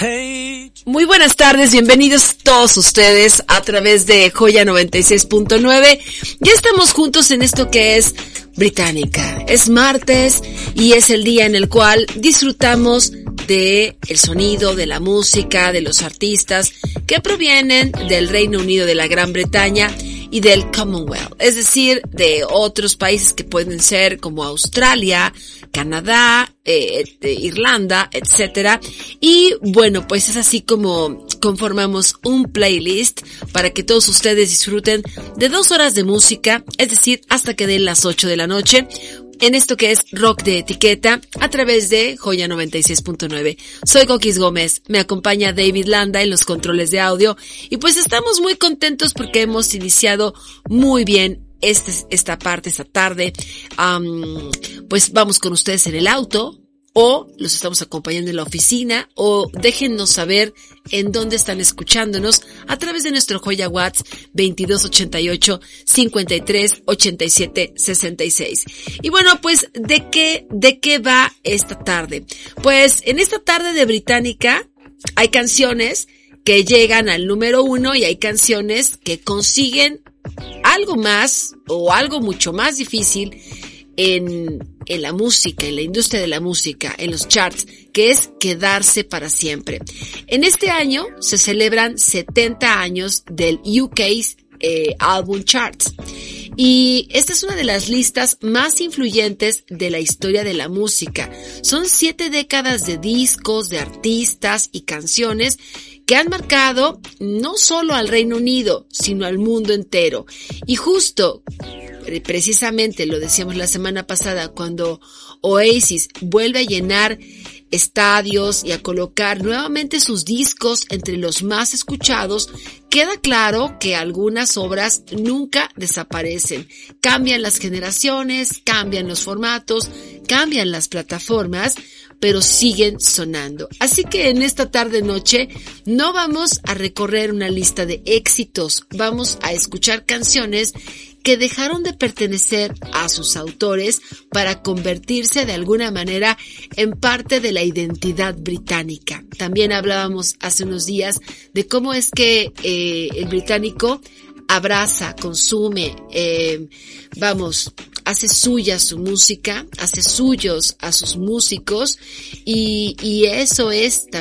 Muy buenas tardes, bienvenidos todos ustedes a través de Joya 96.9. Ya estamos juntos en esto que es Británica. Es martes y es el día en el cual disfrutamos de el sonido, de la música, de los artistas que provienen del Reino Unido de la Gran Bretaña y del Commonwealth, es decir, de otros países que pueden ser como Australia, Canadá, Irlanda, etcétera. Y bueno, pues es así como conformamos un playlist para que todos ustedes disfruten de 2 horas de música, es decir, hasta que den las 8 de la noche. En esto que es rock de etiqueta a través de Joya 96.9. Soy Coquis Gómez, me acompaña David Landa en los controles de audio y pues estamos muy contentos porque hemos iniciado muy bien esta tarde. Pues vamos con ustedes en el auto o los estamos acompañando en la oficina o déjennos saber en dónde están escuchándonos a través de nuestro Joya WhatsApp 2288 53 87 66. Y bueno, pues ¿de qué va esta tarde? Pues en esta tarde de Británica hay canciones que llegan al número 1 y hay canciones que consiguen algo más o algo mucho más difícil en la música, en la industria de la música, en los charts, que es quedarse para siempre. En este año se celebran 70 años del UK's Album Charts. Y esta es una de las listas más influyentes de la historia de la música. Son 7 décadas de discos, de artistas y canciones que han marcado no solo al Reino Unido, sino al mundo entero. Y justo, precisamente lo decíamos la semana pasada, cuando Oasis vuelve a llenar estadios y a colocar nuevamente sus discos entre los más escuchados, queda claro que algunas obras nunca desaparecen. Cambian las generaciones, cambian los formatos, cambian las plataformas, pero siguen sonando. Así que en esta tarde-noche no vamos a recorrer una lista de éxitos, vamos a escuchar canciones que dejaron de pertenecer a sus autores para convertirse de alguna manera en parte de la identidad británica. También hablábamos hace unos días de cómo es que el británico abraza, consume, hace suya su música, hace suyos a sus músicos y eso es